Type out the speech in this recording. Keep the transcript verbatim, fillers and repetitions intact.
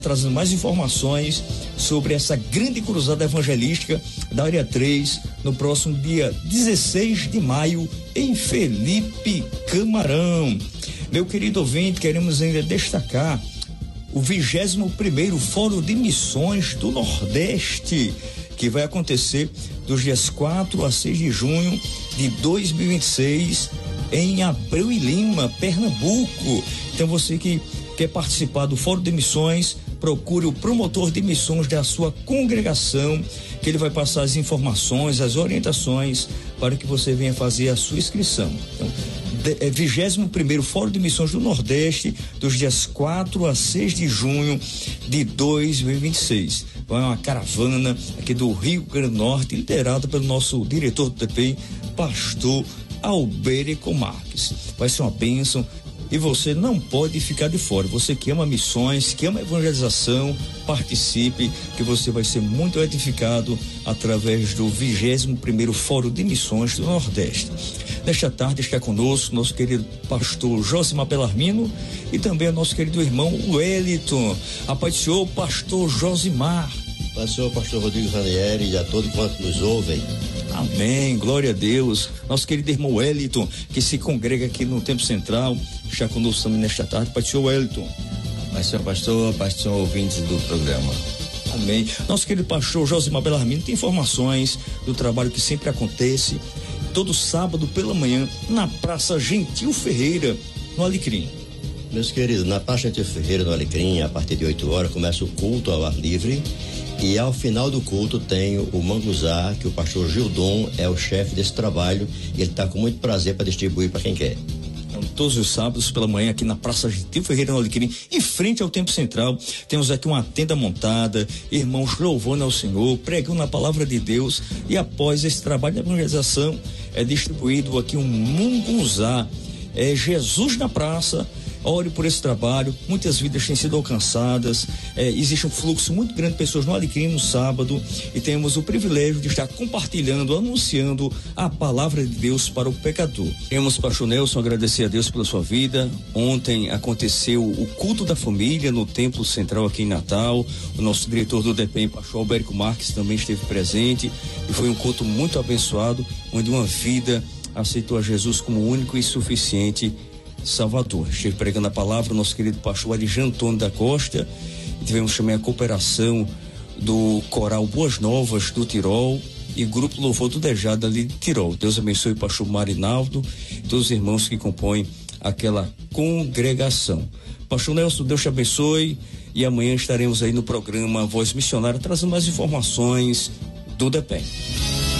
trazendo mais informações sobre essa grande cruzada evangelística da área três no próximo dia dezesseis de maio em Felipe Camarão. Meu querido ouvinte, queremos ainda destacar o vigésimo primeiro Fórum de Missões do Nordeste, que vai acontecer dos dias quatro a seis de junho de dois mil e vinte e seis em Abreu e Lima, Pernambuco. Então você que quer participar do Fórum de Missões, procure o promotor de missões da sua congregação, que ele vai passar as informações, as orientações para que você venha fazer a sua inscrição. Então, é vigésimo primeiro Fórum de Missões do Nordeste, dos dias quatro a seis de junho de dois mil e vinte e seis. Vai uma caravana aqui do Rio Grande do Norte, liderada pelo nosso diretor do T P, pastor Alberico Marques. Vai ser uma bênção. E você não pode ficar de fora. Você que ama missões, que ama evangelização, participe, que você vai ser muito edificado através do vigésimo primeiro Fórum de Missões do Nordeste. Nesta tarde está conosco nosso querido pastor Josimar Belarmino e também o nosso querido irmão Wellington. A paz do Senhor, pastor Josimar. Paz do Senhor, pastor Rodrigo Ranieri e a todos quantos nos ouvem. Amém, glória a Deus. Nosso querido irmão Wellington, que se congrega aqui no Templo Central, está conosco também nesta tarde. Pai do Senhor, Wellington. Pai do Senhor, pastor, Pai do Senhor, ouvintes do programa. Amém. Nosso querido pastor Josimar Belarmino tem informações do trabalho que sempre acontece todo sábado pela manhã na Praça Gentil Ferreira, no Alecrim. Meus queridos, na Praça Gentil Ferreira, no Alecrim, a partir de oito horas, começa o culto ao ar livre. E ao final do culto tem o manguzá, que o pastor Gildon é o chefe desse trabalho, e ele está com muito prazer para distribuir para quem quer. Então, todos os sábados pela manhã aqui na Praça Gentil Ferreira no Alecrim, em frente ao Templo Central, temos aqui uma tenda montada, irmãos louvando ao Senhor, pregando a palavra de Deus, e após esse trabalho de evangelização é distribuído aqui um manguzá, é Jesus na praça. Ore por esse trabalho, muitas vidas têm sido alcançadas, é, existe um fluxo muito grande de pessoas no Alecrim no sábado, e temos o privilégio de estar compartilhando, anunciando a palavra de Deus para o pecador. Queremos, pastor Nelson, agradecer a Deus pela sua vida. Ontem aconteceu o culto da família no Templo Central aqui em Natal. O nosso diretor do D P M, pastor Alberico Marques, também esteve presente, e foi um culto muito abençoado, onde uma vida aceitou a Jesus como único e suficiente Salvador. Estive pregando a palavra, nosso querido pastor Arijan Antônio da Costa, e tivemos também a cooperação do Coral Boas Novas do Tirol e Grupo Louvor do Dejado ali de Tirol. Deus abençoe o pastor Marinaldo e todos os irmãos que compõem aquela congregação. Pastor Nelson, Deus te abençoe, e amanhã estaremos aí no programa Voz Missionária trazendo mais informações do D P E M.